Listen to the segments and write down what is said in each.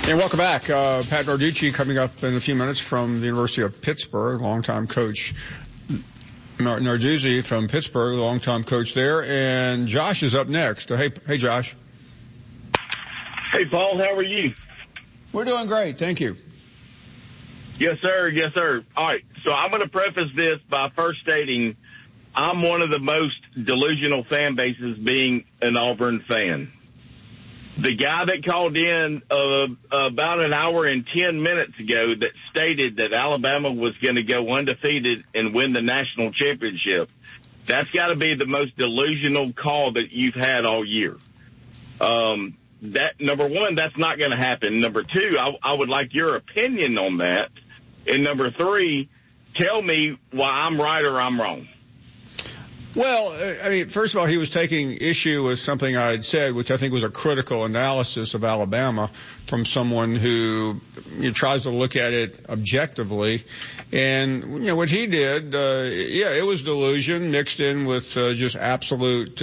And welcome back. Pat Narducci coming up in a few minutes from the University of Pittsburgh, longtime coach. Narduzzi from Pittsburgh, longtime coach there. And Josh is up next. Hey, Josh. Hey, Paul. How are you? We're doing great. Thank you. Yes, sir. Yes, sir. All right. So I'm going to preface this by first stating I'm one of the most delusional fan bases being an Auburn fan. The guy that called in about an hour and 10 minutes ago that stated that Alabama was going to go undefeated and win the national championship, that's got to be the most delusional call that you've had all year. That number one, that's not going to happen. Number two, I would like your opinion on that. And number three, tell me why I'm right or I'm wrong. Well, I mean, first of all, he was taking issue with something I had said, which I think was a critical analysis of Alabama from someone who tries to look at it objectively. And, what he did, it was delusion mixed in with just absolute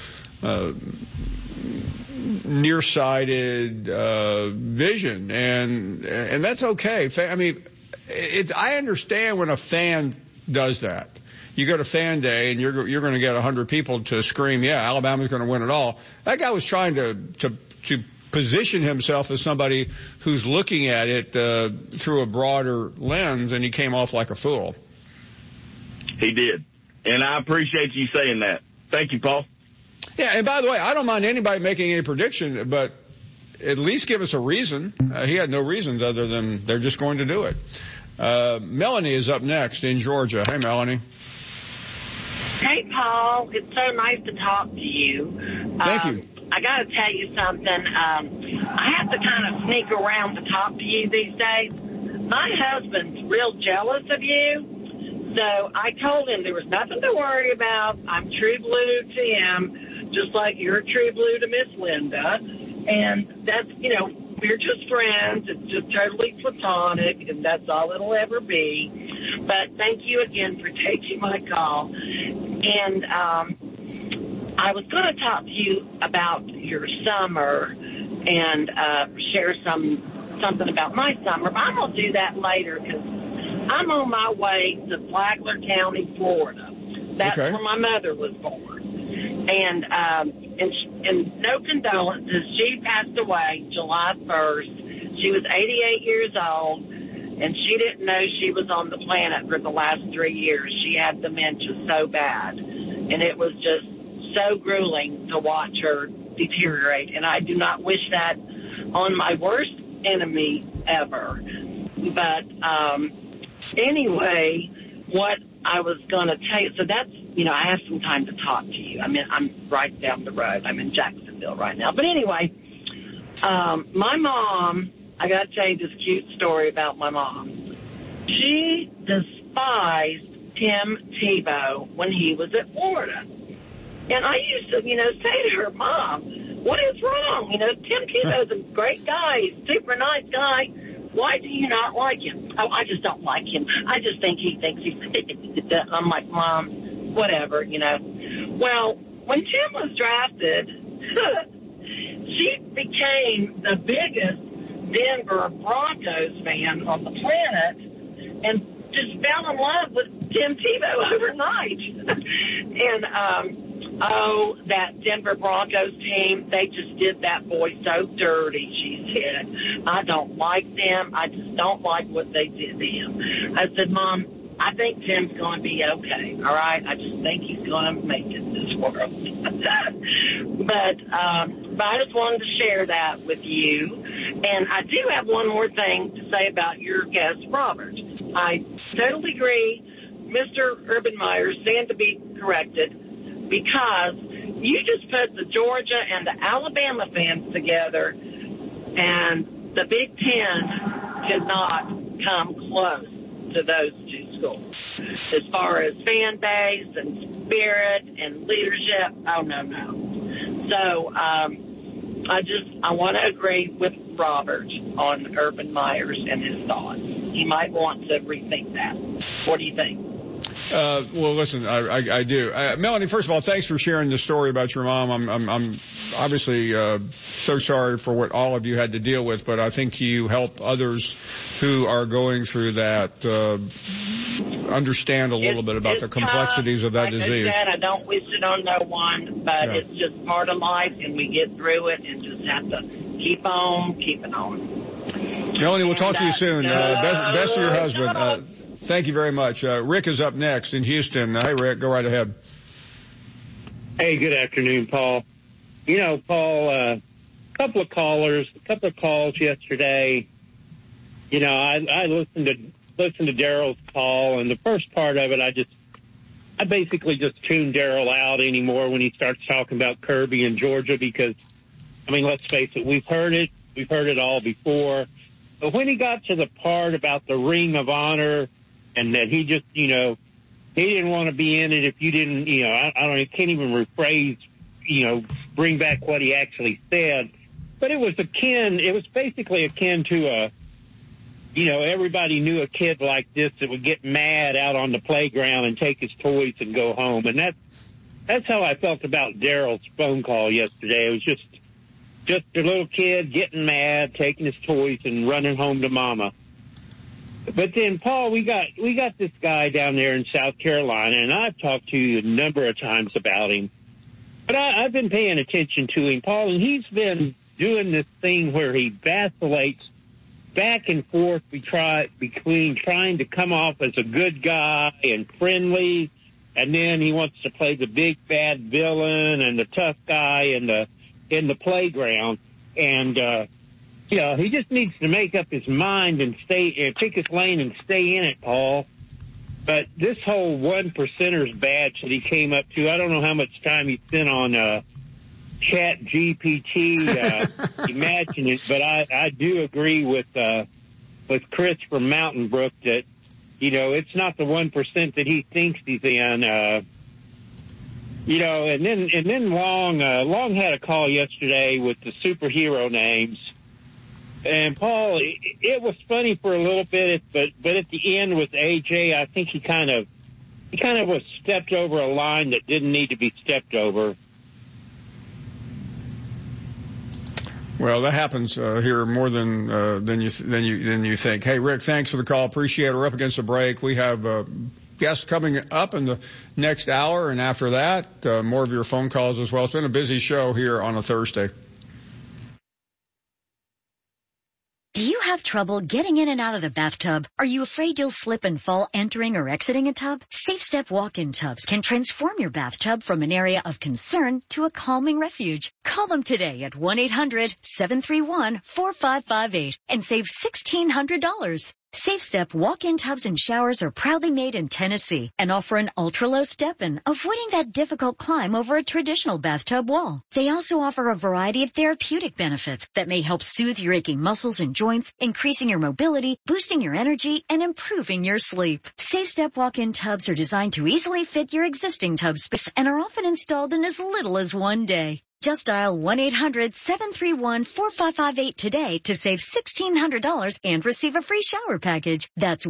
nearsighted vision. And that's okay. I mean, I understand when a fan does that. You go to Fan Day and you're going to get 100 people to scream, yeah, Alabama's going to win it all. That guy was trying to position himself as somebody who's looking at it through a broader lens, and he came off like a fool. He did. And I appreciate you saying that. Thank you, Paul. Yeah, and by the way, I don't mind anybody making any prediction, but at least give us a reason. He had no reasons other than they're just going to do it. Melanie is up next in Georgia. Hey, Melanie. Hey, Paul. It's so nice to talk to you. Thank you. I got to tell you something. I have to kind of sneak around to talk to you these days. My husband's real jealous of you, so I told him there was nothing to worry about. I'm true blue to him, just like you're true blue to Miss Linda. And that's, we're just friends. It's just totally platonic, and that's all it'll ever be. But thank you again for taking my call. And I was going to talk to you about your summer and share something about my summer, but I'm going to do that later because I'm on my way to Flagler County, Florida. That's where my mother was born. And no condolences. She passed away July 1st. She was 88 years old, and she didn't know she was on the planet for the last 3 years. She had dementia so bad, and it was just so grueling to watch her deteriorate. And I do not wish that on my worst enemy ever. But anyway, what I was going to tell you, so that's, I have some time to talk to you. I mean, I'm right down the road. I'm in Jacksonville right now. But anyway, my mom, I got to tell you this cute story about my mom. She despised Tim Tebow when he was at Florida. And I used to, say to her, Mom, what is wrong? Tim Tebow's a great guy. He's a super nice guy. Why do you not like him? Oh, I just don't like him. I just think he thinks he's... I'm like, Mom, whatever, Well, when Tim was drafted, she became the biggest Denver Broncos fan on the planet and just fell in love with Tim Tebow overnight. And, that Denver Broncos team, they just did that boy so dirty, she said. I don't like them. I just don't like what they did to him. I said, Mom, I think Tim's going to be okay, all right? I just think he's going to make it in this world. But I just wanted to share that with you. And I do have one more thing to say about your guest, Robert. I totally agree. Mr. Urban Meyer stand to be corrected because you just put the Georgia and the Alabama fans together, and the Big Ten could not come close to those two schools. As far as fan base and spirit and leadership, oh, no. So I want to agree with Robert on Urban Meyers and his thoughts. He might want to rethink that. What do you think? Well, listen, I do. Melanie, first of all, thanks for sharing the story about your mom. I'm obviously so sorry for what all of you had to deal with, but I think you help others who are going through that understand a little bit about the complexities of that disease. Like I said, I don't wish it on no one, but it's just part of life, and we get through it and just have to keep on keeping on. Melanie, we'll talk to you soon. Best to your husband. Thank you very much. Rick is up next in Houston. Hey, Rick, go right ahead. Hey, good afternoon, Paul. You know, Paul, a couple of calls yesterday. You know, I listened to Daryl's call, and the first part of it, I basically just tuned Daryl out anymore when he starts talking about Kirby and Georgia because, I mean, let's face it, we've heard it all before. But when he got to the part about the Ring of Honor and that he just, you know, he didn't want to be in it if you didn't, you know, I can't even rephrase, you know, bring back what he actually said. But it was basically akin to you know, everybody knew a kid like this that would get mad out on the playground and take his toys and go home. And that's how I felt about Daryl's phone call yesterday. It was just a little kid getting mad, taking his toys and running home to mama. But then, Paul, we got this guy down there in South Carolina, and I've talked to you a number of times about him. But I've been paying attention to him, Paul, and he's been doing this thing where he vacillates back and forth between trying to come off as a good guy and friendly, and then he wants to play the big bad villain and the tough guy in the playground. And you know, he just needs to make up his mind and pick his lane and stay in it, Paul. But this whole 1%ers badge that he came up to, I don't know how much time he spent on Chat GPT, imagine it, but I do agree with Chris from Mountain Brook that, you know, it's not the 1% that he thinks he's in. You know, and then Long had a call yesterday with the superhero names. And Paul, it was funny for a little bit, but at the end with AJ, I think he kind of was stepped over a line that didn't need to be stepped over. Well, that happens here more than you think. Hey, Rick, thanks for the call. Appreciate it. We're up against the break. We have guests coming up in the next hour, and after that, more of your phone calls as well. It's been a busy show here on a Thursday. Do you have trouble getting in and out of the bathtub? Are you afraid you'll slip and fall entering or exiting a tub? Safe Step walk-in tubs can transform your bathtub from an area of concern to a calming refuge. Call them today at 1-800-731-4558 and save $1,600. Safe Step walk-in tubs and showers are proudly made in Tennessee and offer an ultra-low step-in, avoiding that difficult climb over a traditional bathtub wall. They also offer a variety of therapeutic benefits that may help soothe your aching muscles and joints, increasing your mobility, boosting your energy, and improving your sleep. Safe Step walk-in tubs are designed to easily fit your existing tub space and are often installed in as little as 1 day. Just dial 1-800-731-4558 today to save $1,600 and receive a free shower package. That's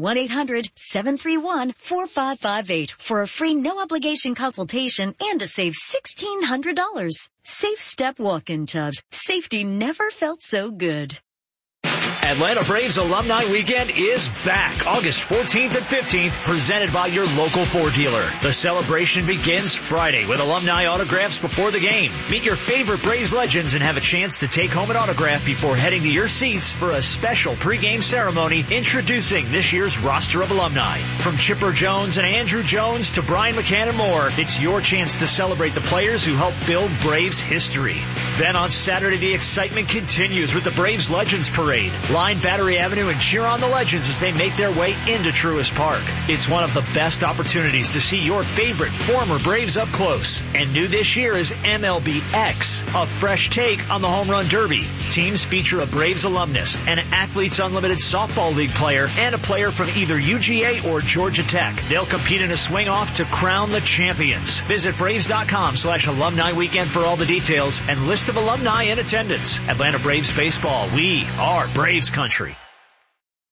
1-800-731-4558 for a free no-obligation consultation and to save $1,600. Safe Step walk-in tubs. Safety never felt so good. Atlanta Braves Alumni Weekend is back August 14th and 15th, presented by your local Ford dealer. The celebration begins Friday with alumni autographs before the game. Meet your favorite Braves legends and have a chance to take home an autograph before heading to your seats for a special pregame ceremony introducing this year's roster of alumni. From Chipper Jones and Andrew Jones to Brian McCann and more, it's your chance to celebrate the players who helped build Braves history. Then on Saturday, the excitement continues with the Braves Legends Parade. Line Battery Avenue and cheer on the legends as they make their way into Truist Park. It's one of the best opportunities to see your favorite former Braves up close. And new this year is MLB X, a fresh take on the Home Run Derby. Teams feature a Braves alumnus, an Athletes Unlimited Softball League player, and a player from either UGA or Georgia Tech. They'll compete in a swing-off to crown the champions. Visit Braves.com/alumni weekend for all the details and list of alumni in attendance. Atlanta Braves Baseball. We are Braves Country.